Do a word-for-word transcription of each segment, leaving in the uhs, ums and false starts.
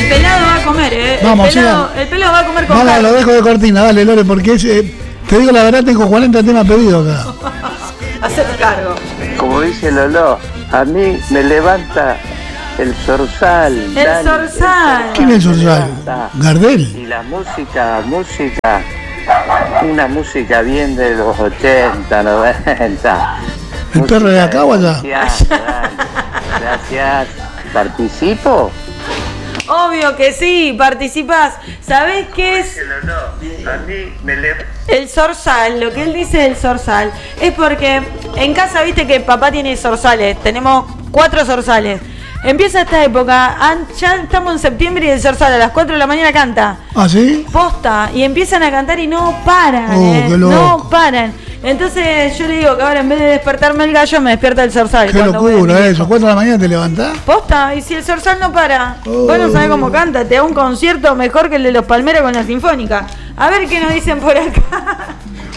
El pelado va a comer, ¿eh? Vamos, el, pelado, el pelado va a comer con Dale, carne. lo dejo de cortina, dale, Lore, porque es, eh, te digo la verdad, tengo cuarenta temas pedidos acá. Hacete cargo. Como dice Lolo, a mí me levanta el zorzal. El dale, zorzal. ¿Quién es el zorzal? ¿Gardel? Y la música, música, una música bien de los ochenta, noventa. ¿El perro de acá o allá? Gracias, gracias. ¿Participo? Obvio que sí, participás. ¿Sabés qué es? A mí me levanta. El zorzal, lo que él dice del zorzal, es porque en casa, viste que papá tiene zorzales, tenemos cuatro zorzales. Empieza esta época, ya estamos en septiembre y el zorzal a las cuatro de la mañana canta. ¿Ah, sí? Posta, y empiezan a cantar y no paran, Oh, eh, qué loco. no paran. Entonces yo le digo que ahora en vez de despertarme el gallo me despierta el zorzal. Qué cuando voy a mi locura hijo. eso. ¿Cuánto de la mañana te levantás? Posta, y si el zorzal no para, Oh. vos no sabés cómo canta, te da un concierto mejor que el de los Palmeros con la Sinfónica. A ver qué nos dicen por acá.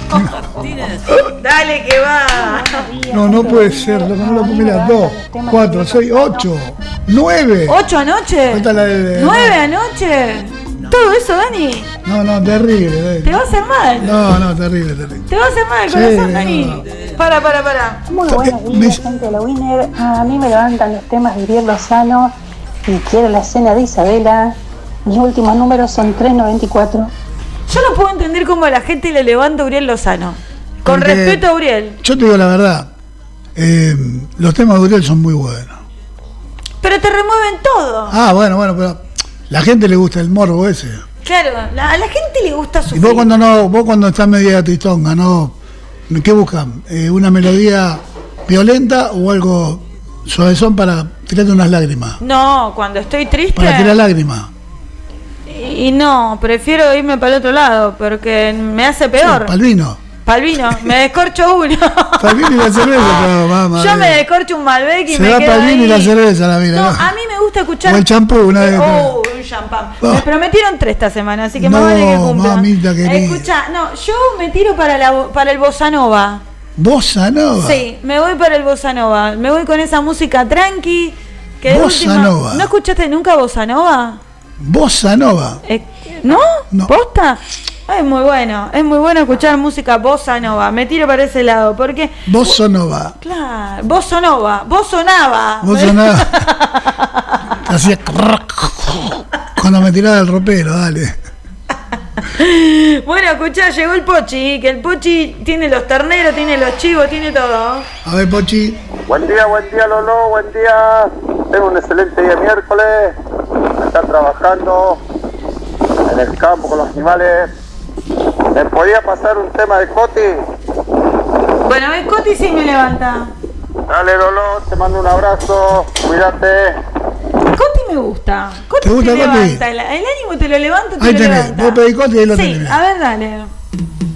Dale que va. No, no puede ser. Loco, no lo mira, dos, cuatro, seis, ocho, nueve. ¿Ocho anoche? Falta la de- ¿Nueve anoche? ¿Todo eso, Dani? No, no, terrible. Dani. ¿Te va a hacer mal? No, no, terrible, terrible. ¿Te va a hacer mal el Sí, corazón, no. Dani? Para, para, para. Muy buenos días, gente de la Winner. A mí me levantan los temas de Uriel Lozano y quiero la escena de Isabela. Mis últimos números son tres noventa y cuatro. Yo no puedo entender cómo a la gente le levanta a Uriel Lozano. Con Porque respeto a Uriel. Yo te digo la verdad. eh, los temas de Uriel son muy buenos. Pero te remueven todo. Ah, bueno, bueno, pero la gente le gusta el morbo ese. Claro, la- a la gente le gusta Y sufrir. vos cuando no, vos cuando estás media tristonga, ¿no? ¿Qué buscan? Eh, ¿Una melodía violenta o algo suavezón para tirarte unas lágrimas? No, cuando estoy triste. Para tirar lágrimas. Y no, prefiero irme para el otro lado porque me hace peor. Palvino. Palvino, me descorcho uno. Palvino y la cerveza, no, mamá. Yo me descorcho un Malbec y Se me va quedo Palvino ahí. y la cerveza, la mira. No, ¿no? a mí me gusta escuchar. O el champú, una vez. Oh, un champán. Oh. Me prometieron tres esta semana, así que No, más vale que cumpla. mamita querida. Escucha, no, yo me tiro para la para el bossa nova. Bossa Nova. Sí, me voy para el bossa nova. Me voy con esa música tranqui. Que de Bossa última- nova. ¿No escuchaste nunca bossa nova? Bossa Nova. Eh, ¿No? No. ¿Posta? Es muy bueno, es muy bueno escuchar música bossa nova. Me tiro para ese lado, porque... Bossa Nova. Claro, bossa nova, vos sonaba. Bossa Nova. Hacía cuando me tiraba el ropero, dale. Bueno, escuchá, llegó el Pochi, que el Pochi tiene los terneros, tiene los chivos, tiene todo. A ver, Pochi. Buen día, buen día, Lolo, buen día. Tengo un excelente día miércoles. Está trabajando en el campo con los animales. ¿Me podía pasar un tema de Coti? Bueno, a ver, Coti sí me levanta. Dale, Lolo, te mando un abrazo. Cuídate. Coti me gusta. Coti ¿Te gusta te Coti? levanta. El, el ánimo te lo levanta, te Ahí lo tenés. levanta. Vos pedí Coti y ahí lo Sí, tenés. a ver, dale.